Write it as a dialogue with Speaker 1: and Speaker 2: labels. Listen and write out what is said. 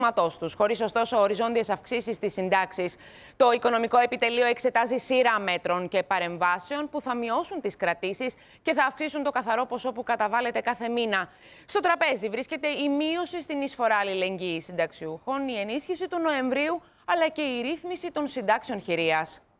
Speaker 1: τους, χωρίς ωστόσο οριζόντιες αυξήσεις στις συντάξεις. Το Οικονομικό Επιτελείο εξετάζει σειρά μέτρων και παρεμβάσεων που θα μειώσουν τις κρατήσεις και θα αυξήσουν το καθαρό ποσό που καταβάλλεται κάθε μήνα. Στο τραπέζι βρίσκεται η μείωση στην εισφορά αλληλεγγύης συνταξιούχων, η ενίσχυση του Νοεμβρίου, αλλά και η ρύθμιση των συντάξεων χειρίας.